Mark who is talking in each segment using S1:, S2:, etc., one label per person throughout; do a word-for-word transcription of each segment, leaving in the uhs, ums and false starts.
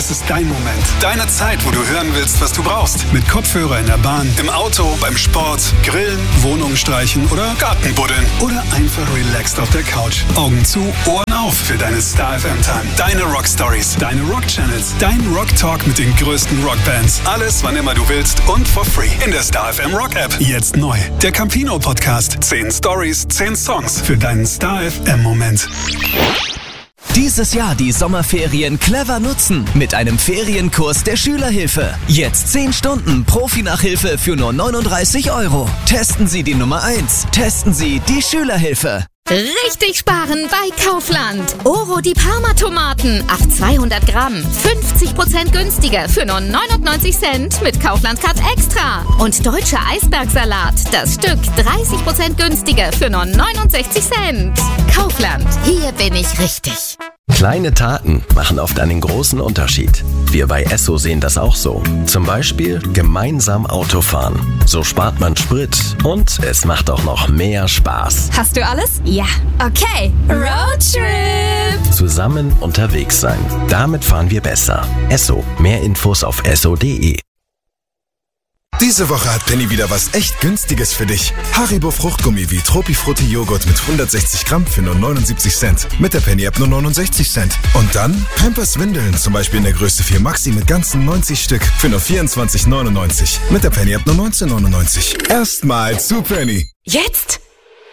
S1: Das ist dein Moment. Deine Zeit, wo du hören willst, was du brauchst. Mit Kopfhörer in der Bahn, im Auto, beim Sport, Grillen, Wohnung streichen oder Garten buddeln. Oder einfach relaxed auf der Couch. Augen zu, Ohren auf für deine Star F M-Time. Deine Rock-Stories, deine Rock-Channels, dein Rock-Talk mit den größten Rockbands. Alles, wann immer du willst und for free. In der Star F M Rock-App. Jetzt neu. Der Campino-Podcast. Zehn Stories, zehn Songs für deinen Star F M-Moment.
S2: Dieses Jahr die Sommerferien clever nutzen mit einem Ferienkurs der Schülerhilfe. Jetzt zehn Stunden Profi-Nachhilfe für nur neununddreißig Euro. Testen Sie die Nummer eins. Testen Sie die Schülerhilfe.
S3: Richtig sparen bei Kaufland. Oro die Parma-Tomaten auf zweihundert Gramm. fünfzig Prozent günstiger für nur neunundneunzig Cent mit Kaufland Card Extra. Und deutscher Eisbergsalat. Das Stück dreißig Prozent günstiger für nur neunundsechzig Cent. Kaufland. Hier bin ich richtig.
S4: Kleine Taten machen oft einen großen Unterschied. Wir bei Esso sehen das auch so. Zum Beispiel gemeinsam Autofahren. So spart man Sprit und es macht auch noch mehr Spaß.
S3: Hast du alles? Ja. Okay. Roadtrip.
S4: Zusammen unterwegs sein. Damit fahren wir besser. Esso. Mehr Infos auf esso punkt de.
S5: Diese Woche hat Penny wieder was echt Günstiges für dich. Haribo Fruchtgummi wie Tropifrutti Joghurt mit hundertsechzig Gramm für nur neunundsiebzig Cent. Mit der Penny-App nur neunundsechzig Cent. Und dann Pampers Windeln, zum Beispiel in der Größe vier Maxi mit ganzen neunzig Stück für nur vierundzwanzig neunundneunzig. Mit der Penny-App nur neunzehn neunundneunzig. Erstmal zu Penny.
S3: Jetzt?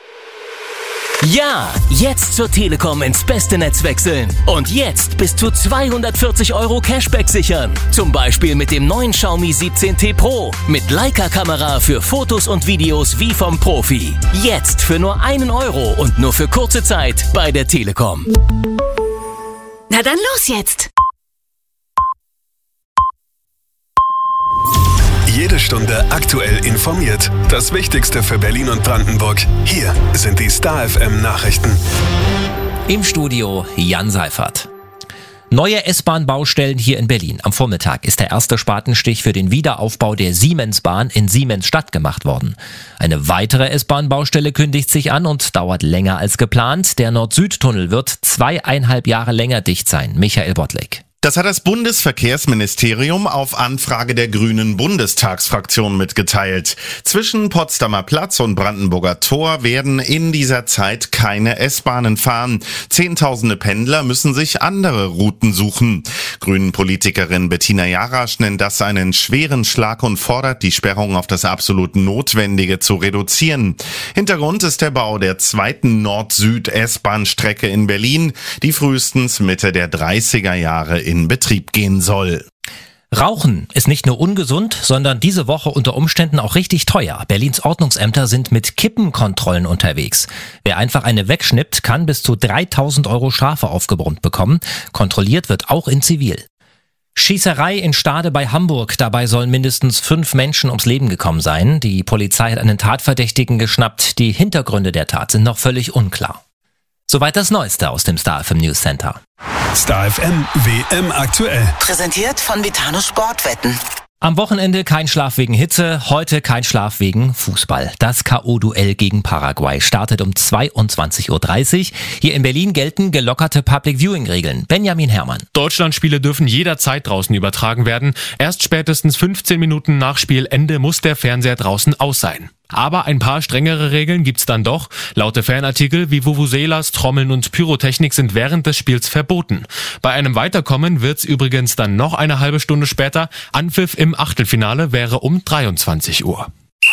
S6: Ja, jetzt zur Telekom ins beste Netz wechseln. Und jetzt bis zu zweihundertvierzig Euro Cashback sichern. Zum Beispiel mit dem neuen Xiaomi siebzehn T Pro. Mit Leica-Kamera für Fotos und Videos wie vom Profi. Jetzt für nur einen Euro und nur für kurze Zeit bei der Telekom.
S3: Na dann los jetzt.
S1: Jede Stunde aktuell informiert. Das Wichtigste für Berlin und Brandenburg. Hier sind die Star F M Nachrichten.
S7: Im Studio Jan Seifert. Neue S-Bahn-Baustellen hier in Berlin. Am Vormittag ist der erste Spatenstich für den Wiederaufbau der Siemensbahn in Siemensstadt gemacht worden. Eine weitere S-Bahn-Baustelle kündigt sich an und dauert länger als geplant. Der Nord-Süd-Tunnel wird zweieinhalb Jahre länger dicht sein. Michael Bottlik.
S8: Das hat das Bundesverkehrsministerium auf Anfrage der Grünen Bundestagsfraktion mitgeteilt. Zwischen Potsdamer Platz und Brandenburger Tor werden in dieser Zeit keine S-Bahnen fahren. Zehntausende Pendler müssen sich andere Routen suchen. Grünen-Politikerin Bettina Jarasch nennt das einen schweren Schlag und fordert, die Sperrung auf das absolut Notwendige zu reduzieren. Hintergrund ist der Bau der zweiten Nord-Süd-S-Bahn-Strecke in Berlin, die frühestens Mitte der dreißiger Jahre in Betrieb gehen soll.
S7: Rauchen ist nicht nur ungesund, sondern diese Woche unter Umständen auch richtig teuer. Berlins Ordnungsämter sind mit Kippenkontrollen unterwegs. Wer einfach eine wegschnippt, kann bis zu dreitausend Euro Strafe aufgebrummt bekommen. Kontrolliert wird auch in Zivil. Schießerei in Stade bei Hamburg. Dabei sollen mindestens fünf Menschen ums Leben gekommen sein. Die Polizei hat einen Tatverdächtigen geschnappt. Die Hintergründe der Tat sind noch völlig unklar. Soweit das Neueste aus dem Star F M News Center.
S1: Star F M W M aktuell.
S9: Präsentiert von Vitano Sportwetten.
S7: Am Wochenende kein Schlaf wegen Hitze, heute kein Schlaf wegen Fußball. Das K O-Duell gegen Paraguay startet um zweiundzwanzig Uhr dreißig. Hier in Berlin gelten gelockerte Public-Viewing-Regeln. Benjamin Herrmann.
S10: Deutschlandspiele dürfen jederzeit draußen übertragen werden. Erst spätestens fünfzehn Minuten nach Spielende muss der Fernseher draußen aus sein. Aber ein paar strengere Regeln gibt's dann doch. Laute Fanartikel wie Vuvuzelas, Trommeln und Pyrotechnik sind während des Spiels verboten. Bei einem Weiterkommen wird's übrigens dann noch eine halbe Stunde später. Anpfiff im Achtelfinale wäre um dreiundzwanzig Uhr.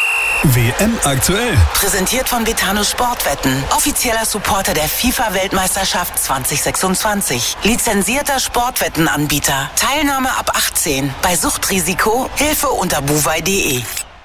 S1: W M aktuell.
S9: Präsentiert von Vitano Sportwetten. Offizieller Supporter der FIFA-Weltmeisterschaft zwanzig sechsundzwanzig. Lizenzierter Sportwettenanbieter. Teilnahme ab achtzehn. Bei Suchtrisiko Hilfe unter buwei punkt de.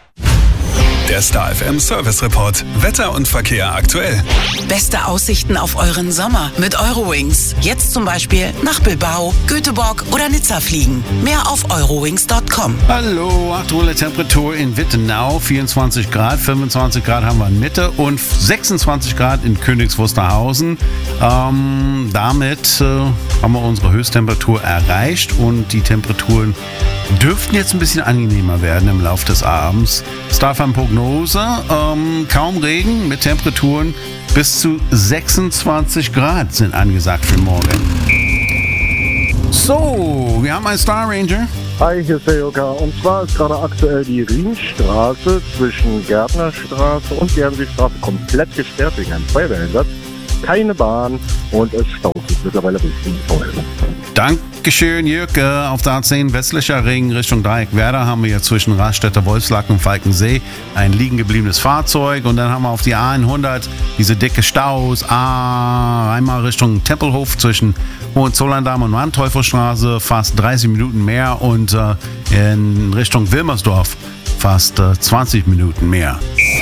S1: Der Star F M Service Report. Wetter und Verkehr aktuell.
S9: Beste Aussichten auf euren Sommer mit Eurowings. Jetzt zum Beispiel nach Bilbao, Göteborg oder Nizza fliegen. Mehr auf eurowings punkt com.
S11: Hallo, aktuelle Temperatur in Wittenau, vierundzwanzig Grad, fünfundzwanzig Grad haben wir in Mitte und sechsundzwanzig Grad in Königs Wusterhausen. Ähm, damit äh, haben wir unsere Höchsttemperatur erreicht und die Temperaturen dürften jetzt ein bisschen angenehmer werden im Laufe des Abends. Star F M Prognose, ähm, kaum Regen mit Temperaturen bis zu sechsundzwanzig Grad sind angesagt für morgen. So, wir haben einen Star Ranger.
S12: Hi, hier ist der Joka. Und zwar ist gerade aktuell die Rienstraße zwischen Gärtnerstraße und Gernseestraße komplett gesperrt wegen einem Feuerwehreinsatz. Keine Bahn und es staut sich mittlerweile richtig voll.
S11: Dankeschön, Jürg. Auf der A zehn westlicher Ring Richtung Dreieckwerder haben wir hier zwischen Raststätter, Wolfslaken und Falkensee ein liegen gebliebenes Fahrzeug. Und dann haben wir auf die A hundert diese dicke Staus. Ah, einmal Richtung Tempelhof zwischen Hohenzollern-Damm und Manteufelstraße fast dreißig Minuten mehr. Und äh, in Richtung Wilmersdorf fast äh, zwanzig Minuten mehr.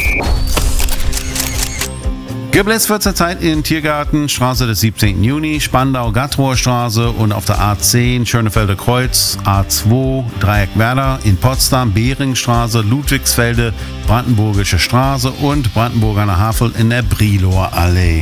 S11: Geblitzt wird zurzeit in Tiergarten, Straße des siebzehnten Juni, Spandau-Gattrower Straße und auf der A zehn Schönefelder Kreuz, A zwei Dreieckwerder, in Potsdam, Beringstraße, Ludwigsfelde, Brandenburgische Straße und Brandenburger Havel in der Briloer Allee.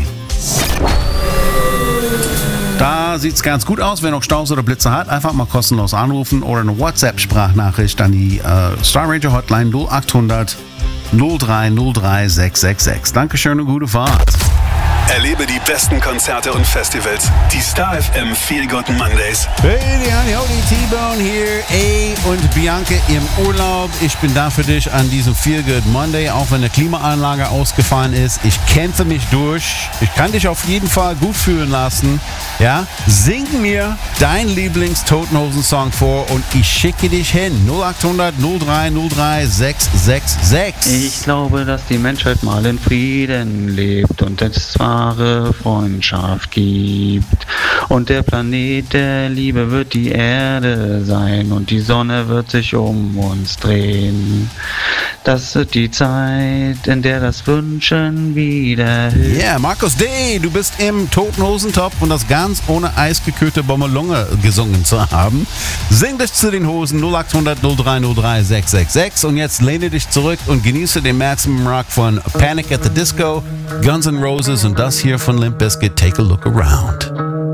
S11: Da sieht es ganz gut aus. Wer noch Staus oder Blitze hat, einfach mal kostenlos anrufen oder eine WhatsApp-Sprachnachricht an die äh, Star Ranger Hotline null achthundert null drei null drei sechs sechs sechs. Dankeschön und gute Fahrt.
S1: Erlebe die besten Konzerte und Festivals. Die Star F M Feel Good Mondays.
S11: Hey, die Howdy T-Bone hier. A und Bianca im Urlaub. Ich bin da für dich an diesem Feel Good Monday, auch wenn eine Klimaanlage ausgefallen ist. Ich kämpfe mich durch. Ich kann dich auf jeden Fall gut fühlen lassen. Ja, sing mir dein Lieblings-Toten-Hosen-Song vor und ich schicke dich hin. null achthundert null drei null drei sechs sechs sechs.
S13: Ich glaube, dass die Menschheit mal in Frieden lebt und es wahre Freundschaft gibt. Und der Planet der Liebe wird die Erde sein und die Sonne wird sich um uns drehen. Das wird die Zeit, in der das Wünschen wieder hilft.
S11: Ja, yeah, Markus D., du bist im Toten-Hosentopf und das ganz ohne eisgekühlte Bommelunge gesungen zu haben. Sing dich zu den Hosen null achthundert null drei null drei sechs sechs sechs und jetzt lehne dich zurück und genieße den Maximum Rock von Panic at the Disco, Guns N' Roses und das hier von Limp Bizkit, Take a Look Around.